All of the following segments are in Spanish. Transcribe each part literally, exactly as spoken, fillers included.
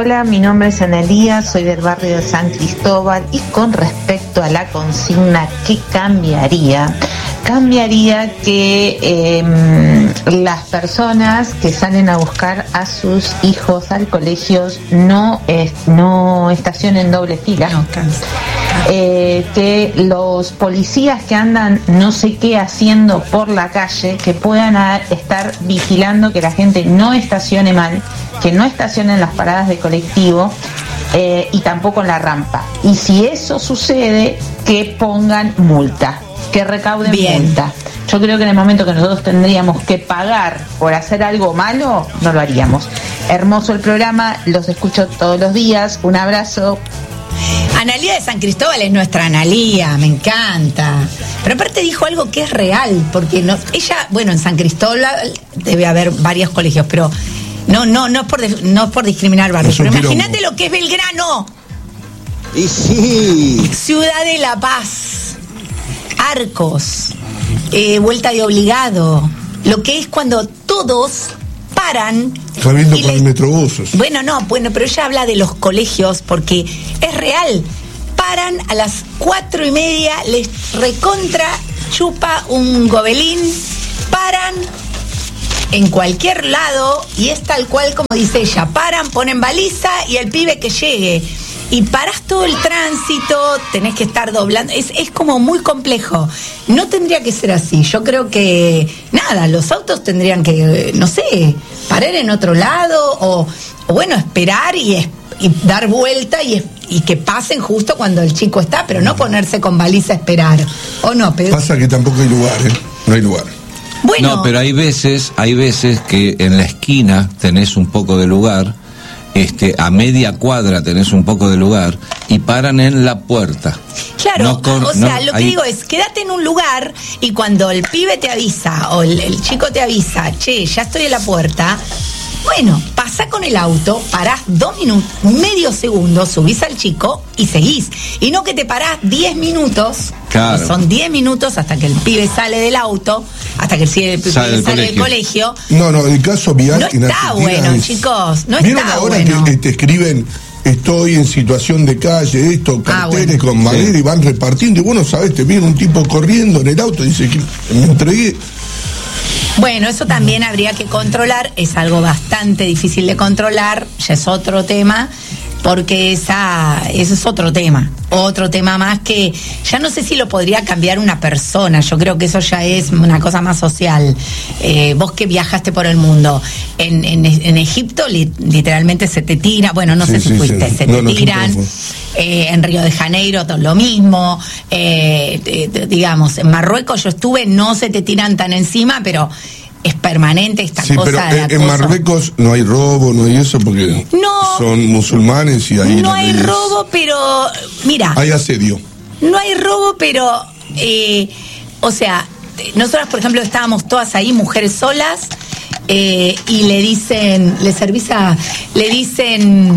Hola, mi nombre es Analía, soy del barrio de San Cristóbal y con respecto a la consigna, ¿qué cambiaría? Cambiaría que eh, las personas que salen a buscar a sus hijos al colegio no, eh, no estacionen doble fila. No, eh, que los policías que andan no sé qué haciendo por la calle, que puedan a, estar vigilando que la gente no estacione mal, que no estacionen las paradas de colectivo eh, y tampoco en la rampa. Y si eso sucede, que pongan multa, que recauden Bien. multa. Yo creo que en el momento que nosotros tendríamos que pagar por hacer algo malo, no lo haríamos. Hermoso el programa, los escucho todos los días. Un abrazo. Analía de San Cristóbal es nuestra Analía, me encanta. Pero aparte dijo algo que es real, porque no, ella, bueno, en San Cristóbal debe haber varios colegios, pero no, no, no es por, no es por discriminar barrios. Pero imagínate lo que es Belgrano. Y sí. Ciudad de La Paz, Arcos, eh, Vuelta de Obligado, lo que es cuando todos paran. Está viendo con el Metrobús. Bueno, no, bueno, pero ella habla de los colegios porque es real. Paran a las cuatro y media, les recontra chupa un gobelín, paran en cualquier lado y es tal cual como dice ella, paran, ponen baliza y el pibe que llegue. Y parás todo el tránsito, tenés que estar doblando, es, es como muy complejo. No tendría que ser así, yo creo que, nada, los autos tendrían que, no sé, parar en otro lado o, o bueno, esperar y, y dar vuelta y, y que pasen justo cuando el chico está, pero no ponerse con baliza a esperar, ¿o no, Pedro? Pasa que tampoco hay lugar, ¿eh? No hay lugar. Bueno. No, pero hay veces, hay veces que en la esquina tenés un poco de lugar. Este, a media cuadra tenés un poco de lugar y paran en la puerta. Claro, no con, o sea, no, lo que hay... digo es, quédate en un lugar y cuando el pibe te avisa o el, el chico te avisa, che, ya estoy en la puerta, bueno, pasa con el auto, parás dos minutos, medio segundo, subís al chico y seguís. Y no que te parás diez minutos, claro. Son diez minutos hasta que el pibe sale del auto, hasta que el pibe sale, del, sale del colegio. No, no, el caso vial no en está bueno, es... chicos, no ¿Vieron está ahora bueno? Que te escriben, estoy en situación de calle, esto, carteles ah, bueno. con madera sí. y van repartiendo, y bueno, sabes, te viene un tipo corriendo en el auto y dice que me entregué. Bueno, eso también habría que controlar, es algo bastante difícil de controlar, ya es otro tema, porque esa, ese es otro tema, otro tema más que ya no sé si lo podría cambiar una persona, yo creo que eso ya es una cosa más social. Eh, vos que viajaste por el mundo, en, en, en Egipto li, literalmente se te tira, bueno, no sí, sé si sí, fuiste, sí. se no, te no, tiran, eh, en Río de Janeiro todo lo mismo, eh, eh, digamos, en Marruecos yo estuve, no se te tiran tan encima, pero es permanente esta sí, cosa pero de en, acoso. En Marruecos no hay robo, no hay eso, porque no, son musulmanes y ahí no hay leyes. robo, pero mira, hay asedio. No hay robo, pero eh, o sea, nosotras por ejemplo estábamos todas ahí, mujeres solas, eh, y le dicen, le servís a, le dicen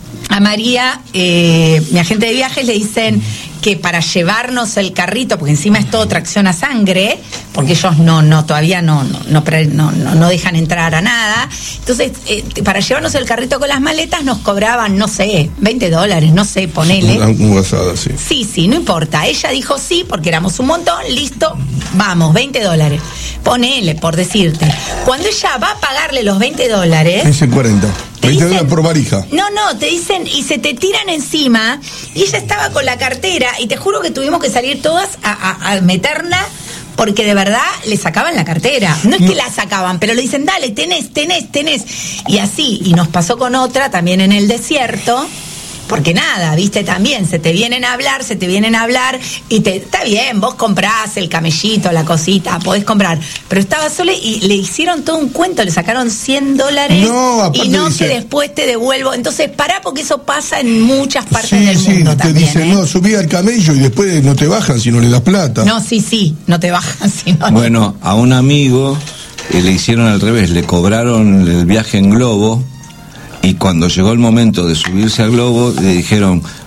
a María, eh, mi agente de viajes, le dicen que para llevarnos el carrito, porque encima es todo tracción a sangre, porque ellos no, no, todavía no, no, no, no, no dejan entrar a nada. Entonces, eh, para llevarnos el carrito con las maletas nos cobraban, no sé, veinte dólares, no sé, ponele. Una, una basada, sí. Sí, sí, no importa. Ella dijo sí, porque éramos un montón, listo, vamos, veinte dólares. Ponele, por decirte. Cuando ella va a pagarle los veinte dólares... Dice cuarenta. veinte dólares por varija. No, no, te dicen, y se te tiran encima, y ella estaba con la cartera, y te juro que tuvimos que salir todas a, a, a meterla, porque de verdad le sacaban la cartera. No es que la sacaban, pero le dicen, dale, tenés, tenés, tenés. Y así, y nos pasó con otra también en el desierto, porque nada, viste, también se te vienen a hablar, se te vienen a hablar, y te está bien, vos comprás el camellito, la cosita, podés comprar, pero estaba sola y le hicieron todo un cuento, le sacaron cien dólares no, y no dice, que después te devuelvo. Entonces pará, porque eso pasa en muchas partes sí, del sí, mundo te también, dicen, ¿eh? no, subí al camello y después no te bajan si no le das plata. No, sí, sí, no te bajan si no. Bueno, a un amigo eh, le hicieron al revés, le cobraron el viaje en globo. Y cuando llegó el momento de subirse al globo, le dijeron,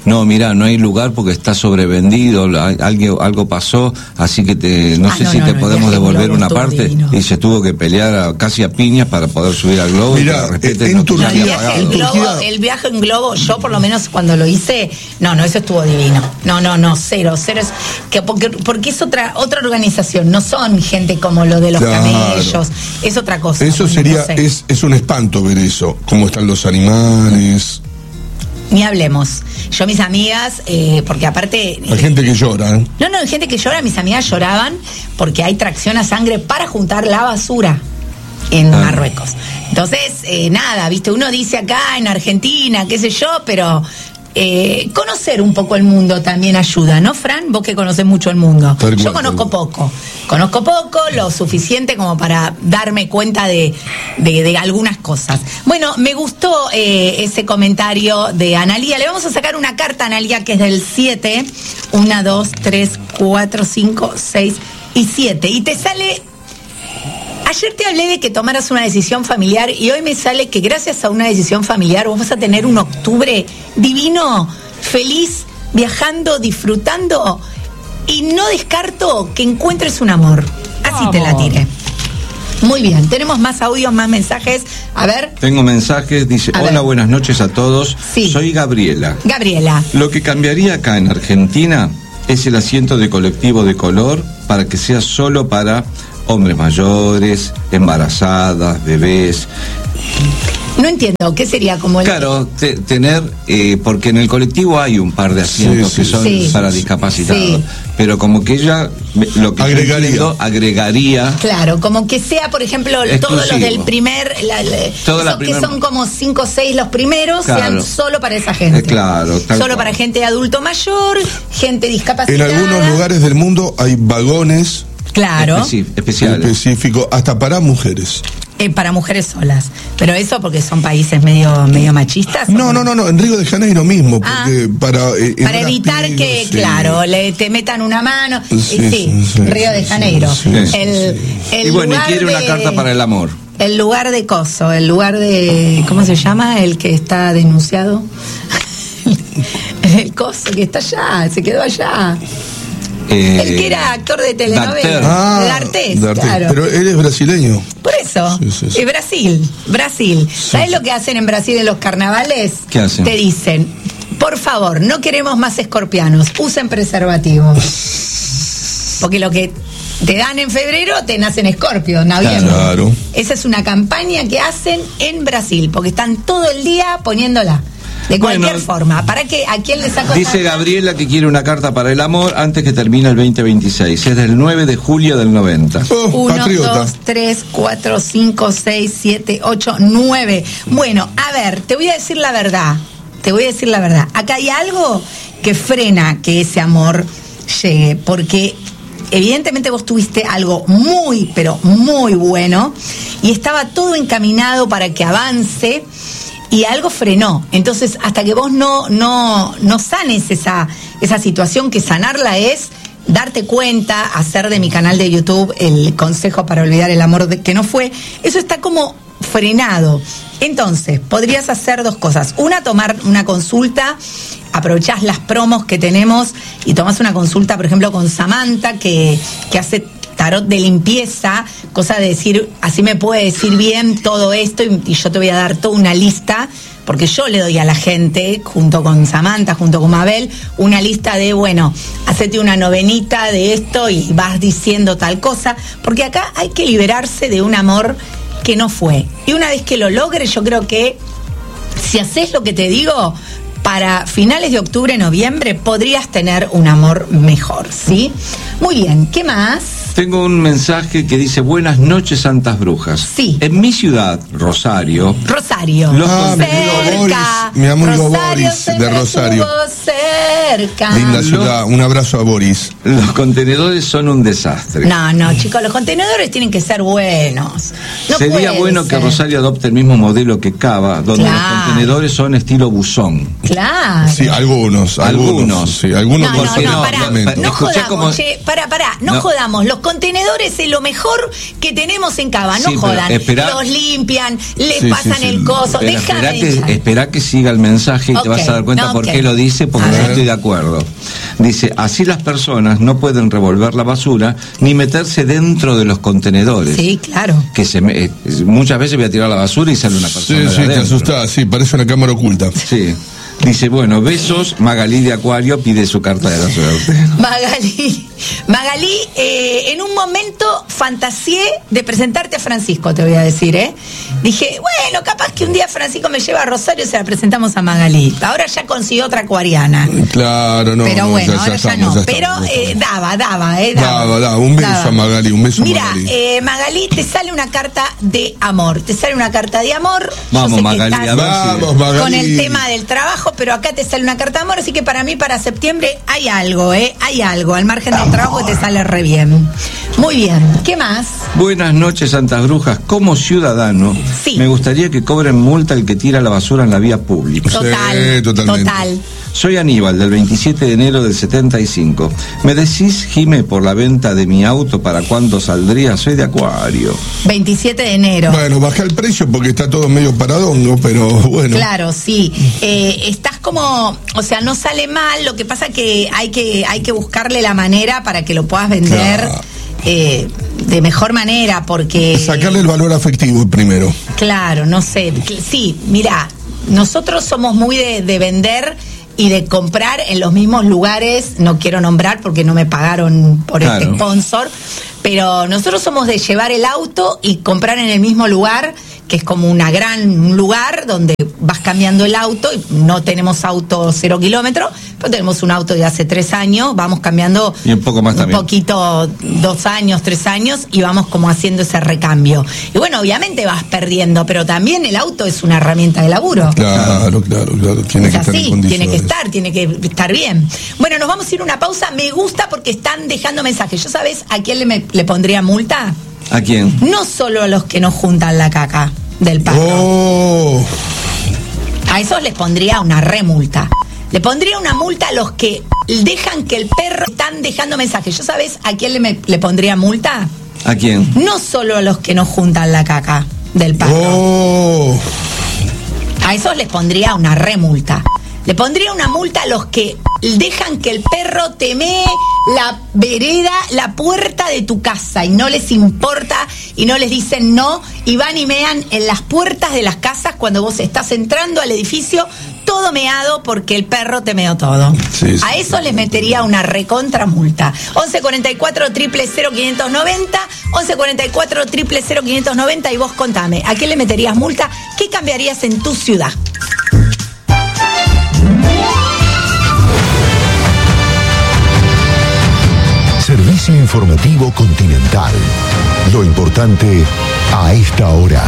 no, mirá, no hay lugar porque está sobrevendido, algo, algo pasó, así que te, no ah, sé no, si no, te no, podemos devolver una parte, divino. Y se tuvo que pelear a, casi a piñas para poder subir al globo. Mirá, en no, Turquía, el, viaje en globo, el viaje en globo, yo por lo menos cuando lo hice, no, no, eso estuvo divino. No, no, no, cero, cero. Es, que porque, porque es otra otra organización, no son gente como lo de los claro. camellos, es otra cosa. Eso sería, no sé. es, es un espanto ver eso, cómo están los animales. Ni hablemos. Yo, mis amigas, eh, porque aparte... Hay eh, gente que llora. ¿eh? No, no, hay gente que llora. Mis amigas lloraban porque hay tracción a sangre para juntar la basura en ah. Marruecos. Entonces, eh, nada, viste, uno dice acá en Argentina, qué sé yo, pero... Eh, conocer un poco el mundo también ayuda, ¿no, Fran? Vos que conocés mucho el mundo. Tal Yo cual, conozco poco. Conozco poco, lo suficiente como para darme cuenta de, de, de algunas cosas. Bueno, me gustó eh, ese comentario de Analía. Le vamos a sacar una carta a Analía que es del siete. uno, dos, tres, cuatro, cinco, seis y siete. Y te sale... Ayer te hablé de que tomaras una decisión familiar y hoy me sale que gracias a una decisión familiar vos vas a tener un octubre divino, feliz, viajando, disfrutando, y no descarto que encuentres un amor. Así Vamos. Te la tiré. Muy bien, tenemos más audios, más mensajes. A ver. Tengo mensajes, dice, a hola, ver. Buenas noches a todos. Sí. Soy Gabriela. Gabriela. Lo que cambiaría acá en Argentina es el asiento de colectivo de color para que sea solo para... hombres mayores, embarazadas, bebés. No entiendo, ¿qué sería como el...? Claro, te, tener, eh, porque en el colectivo hay un par de asientos sí, sí, que son sí, para discapacitados, sí. Pero como que ella, lo que agregaría. Entiendo, agregaría... Claro, como que sea, por ejemplo, exclusivo. Todos los del primer, la, la, esos la primer... que son como cinco o seis los primeros, claro. Sean solo para esa gente. Eh, claro. Solo cual. Para gente adulto mayor, gente discapacitada. En algunos lugares del mundo hay vagones... Claro. Especi- especiales. Específico, hasta para mujeres. Eh, para mujeres solas. Pero eso porque son países medio medio machistas. No, no, no, no, en Río de Janeiro mismo. Porque ah, para eh, para evitar pilos, que, sí. Claro, le, te metan una mano. Sí, sí, sí, sí Río de Janeiro. Sí, sí, el, sí. El y bueno, y quiere una de, carta para el amor. El lugar de coso, el lugar de... ¿Cómo se llama? El que está denunciado. El coso que está allá, se quedó allá. Eh, el que era actor de telenovela. Ah, D'Artés, claro. Pero él es brasileño. Por eso. Sí, sí, sí. Es Brasil. Brasil. Sí. ¿Sabes lo que hacen en Brasil en los carnavales? ¿Qué hacen? Te dicen, por favor, no queremos más escorpianos, usen preservativos. Porque lo que te dan en febrero te nacen escorpios, noviembre. Claro. Esa es una campaña que hacen en Brasil, porque están todo el día poniéndola. De cualquier bueno, forma, ¿para qué? ¿A quién le saco? Dice carta? Gabriela que quiere una carta para el amor antes que termine el veinte veintiséis. Es del nueve de julio del noventa. Oh, Uno, patriota. dos, tres, cuatro, cinco, seis, siete, ocho, nueve. Bueno, a ver, te voy a decir la verdad. Te voy a decir la verdad. Acá hay algo que frena que ese amor llegue, porque evidentemente vos tuviste algo muy, pero muy bueno y estaba todo encaminado para que avance. Y algo frenó. Entonces, hasta que vos no no no sanes esa esa situación, que sanarla es darte cuenta, hacer de mi canal de YouTube el consejo para olvidar el amor de, que no fue, eso está como frenado. Entonces, podrías hacer dos cosas. Una, tomar una consulta, aprovechás las promos que tenemos y tomás una consulta, por ejemplo, con Samantha, que, que hace tarot de limpieza, cosa de decir, así me puede decir bien todo esto y, y yo te voy a dar toda una lista, porque yo le doy a la gente, junto con Samantha, junto con Mabel, una lista de, bueno, hacete una novenita de esto y vas diciendo tal cosa, porque acá hay que liberarse de un amor que no fue. Y una vez que lo logres, yo creo que si haces lo que te digo, para finales de octubre, noviembre, podrías tener un amor mejor, ¿sí? Muy bien, ¿qué más? Tengo un mensaje que dice, buenas noches, santas brujas. Sí. En mi ciudad, Rosario. Rosario. Los ah, cerca. Mi amigo Rosario Boris, de Rosario. Cerca. Linda ciudad, un abrazo a Boris. Los contenedores son un desastre. No, no, chicos, los contenedores tienen que ser buenos. No Sería bueno ser. Que Rosario adopte el mismo modelo que Cava, donde claro. Los contenedores son estilo buzón. Claro. Sí, algunos, algunos. Algunos. Sí, algunos no, no, no, pará, no jodamos, como... che, pará, pará, no, no jodamos. Los contenedores es lo mejor que tenemos en Cava, no Sí, pero jodan. esperá- Los limpian, les Sí, pasan sí, sí. el coso. Pero Déjame. esperá que, esperá que siga el mensaje y Ok, te vas a dar cuenta no, por ok. qué lo dice, porque A yo ver. estoy de acuerdo. Dice, así las personas no pueden revolver la basura ni meterse dentro de los contenedores. Sí, claro. Que se me- eh, muchas veces voy a tirar la basura y sale una Sí, persona de sí, te adentro. asustás, sí, parece una cámara oculta. Sí. Dice, bueno, besos, Magalí de Acuario pide su carta de la suerte. Magalí, Magalí, eh, en un momento fantaseé de presentarte a Francisco, te voy a decir, ¿eh? Dije, bueno, capaz que un día Francisco me lleva a Rosario y se la presentamos a Magalí. Ahora ya consiguió otra acuariana. Claro, no, Pero no, bueno, ya, ahora ya, estamos, no. ya Pero estamos, ya eh, estamos. daba, daba, ¿eh? Daba, daba. Un beso a Magalí, un beso a Mira, Magalí. eh, Magalí, te sale una carta de amor. Te sale una carta de amor. Vamos, Yo sé que Magalí, estás a ver si- Vamos, Magalí. con el tema del trabajo, pero acá te sale una carta de amor, así que para mí, para septiembre, hay algo, ¿eh? Hay algo. Al margen del trabajo que te sale re bien. Muy bien. ¿Qué más? Buenas noches, Santas Brujas. Como ciudadano, Sí. me gustaría que cobren multa el que tira la basura en la vía pública. Sí, Total. totalmente. Total. Soy Aníbal, del veintisiete de enero del setenta y cinco. ¿Me decís, Jime, por la venta de mi auto, para cuándo saldría? Soy de Acuario. veintisiete de enero. Bueno, baja el precio porque está todo medio paradongo, pero bueno. Claro, sí. Eh, estás como, o sea, no sale mal, lo que pasa que hay que hay que buscarle la manera para que lo puedas vender Claro. eh, de mejor manera, porque... Sacarle el valor afectivo primero. Claro, no sé. Sí, mira, nosotros somos muy de, de vender y de comprar en los mismos lugares, no quiero nombrar porque no me pagaron por Claro. este sponsor, pero nosotros somos de llevar el auto y comprar en el mismo lugar, que es como una gran un lugar donde vas cambiando el auto, y no tenemos auto cero kilómetros, pero tenemos un auto de hace tres años, vamos cambiando Y un poco más también. poquito, dos años, tres años, y vamos como haciendo ese recambio. Y bueno, obviamente vas perdiendo, pero también el auto es una herramienta de laburo. Claro, claro, claro. Tiene Es que estar en así, condiciones. tiene que estar, tiene que estar bien. Bueno, nos vamos a ir a una pausa. Me gusta porque están dejando mensajes. ¿Yo sabes a quién le, me- le pondría multa? ¿A quién? No solo a los que no juntan la caca del perro. Oh, A esos les pondría una remulta. Le pondría una multa a los que dejan que el perro... Están dejando mensajes. ¿Yo sabes a quién le, me- le pondría multa? ¿A quién? No solo a los que no juntan la caca del perro. oh. A esos les pondría una remulta. Le pondría una multa a los que dejan que el perro te mee la vereda, la puerta de tu casa, y no les importa y no les dicen no, y van y mean en las puertas de las casas cuando vos estás entrando al edificio, todo meado porque el perro te meó todo. Sí, sí. A eso les metería una recontra multa. once cuarenta y cuatro, cero cero cero, quinientos noventa, once cuarenta y cuatro, cero cero cero, quinientos noventa, y vos contame, ¿a qué le meterías multa? ¿Qué cambiarías en tu ciudad? Servicio informativo Continental. Lo importante a esta hora.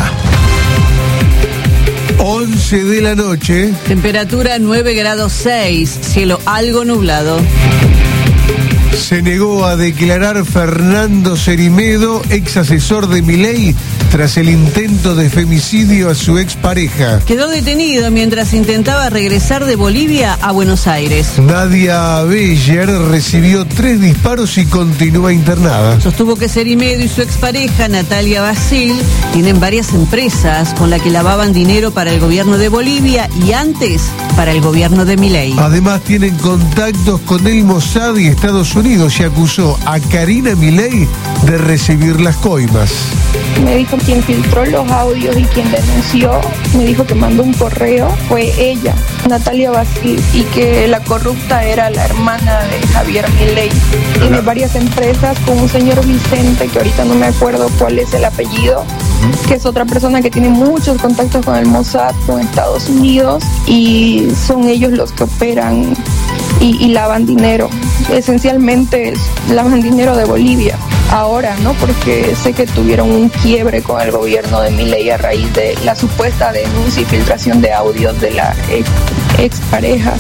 once de la noche. Temperatura nueve grados seis, cielo algo nublado. Se negó a declarar Fernando Cerimedo, ex asesor de Milei, tras el intento de femicidio a su expareja. Quedó detenido mientras intentaba regresar de Bolivia a Buenos Aires. Nadia Beller recibió tres disparos y continúa internada. Sostuvo que Cerimedo y su expareja, Natalia Basil, tienen varias empresas con las que lavaban dinero para el gobierno de Bolivia y antes para el gobierno de Milei. Además tienen contactos con el Mossad y Estados Unidos y acusó a Karina Milei de recibir las coimas. Me dijo quien filtró los audios y quien denunció, me dijo que mandó un correo, fue ella, Natalia Basil, y que la corrupta era la hermana de Javier Milei. Tiene varias empresas con un señor Vicente, que ahorita no me acuerdo cuál es el apellido, que es otra persona que tiene muchos contactos con el Mossad, con Estados Unidos, y son ellos los que operan y, y lavan dinero. Esencialmente lavan dinero de Bolivia. Ahora, ¿no? Porque sé que tuvieron un quiebre con el gobierno de Milei a raíz de la supuesta denuncia y filtración de audios de la ex, expareja.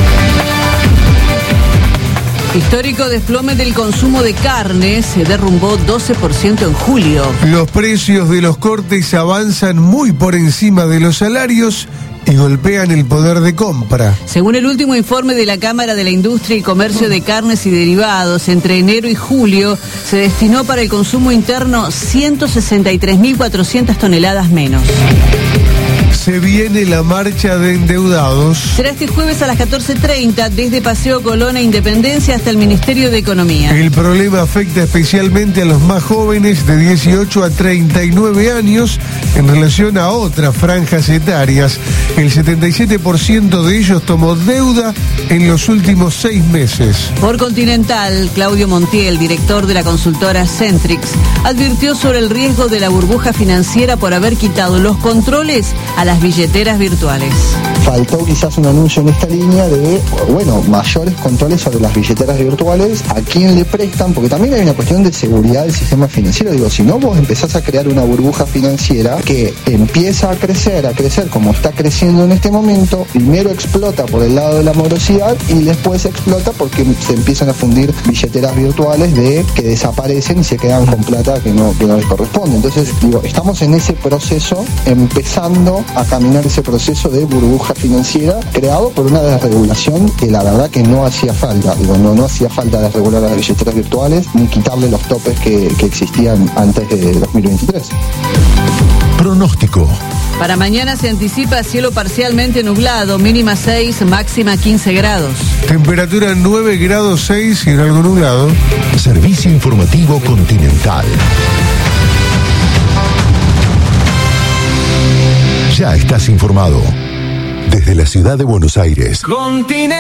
Histórico desplome del consumo de carne, se derrumbó doce por ciento en julio. Los precios de los cortes avanzan muy por encima de los salarios y golpean el poder de compra. Según el último informe de la Cámara de la Industria y Comercio de Carnes y Derivados, entre enero y julio se destinó para el consumo interno ciento sesenta y tres mil cuatrocientas toneladas menos. Se viene la marcha de endeudados. Será este jueves a las catorce treinta desde Paseo Colón e Independencia hasta el Ministerio de Economía. El problema afecta especialmente a los más jóvenes de dieciocho a treinta y nueve años en relación a otras franjas etarias. El setenta y siete por ciento de ellos tomó deuda en los últimos seis meses. Por Continental, Claudio Montiel, director de la consultora Centrix, advirtió sobre el riesgo de la burbuja financiera por haber quitado los controles a las billeteras virtuales. Faltó quizás un anuncio en esta línea de, bueno, mayores controles sobre las billeteras virtuales, a quién le prestan, porque también hay una cuestión de seguridad del sistema financiero. Digo, si no, vos empezás a crear una burbuja financiera que empieza a crecer, a crecer como está creciendo en este momento, primero explota por el lado de la morosidad y después explota porque se empiezan a fundir billeteras virtuales de que desaparecen y se quedan con plata que no, que no les corresponde. Entonces, digo, estamos en ese proceso, empezando a caminar ese proceso de burbuja financiera creado por una desregulación que la verdad que no hacía falta. Digo, no, no hacía falta desregular las billeteras virtuales ni quitarle los topes que, que existían antes de dos mil veintitrés. Pronóstico. Para mañana se anticipa cielo parcialmente nublado, mínima seis, máxima quince grados. Temperatura nueve grados seis y en algo nublado. Servicio informativo Continental. Ya estás informado. Desde la ciudad de Buenos Aires. Continental.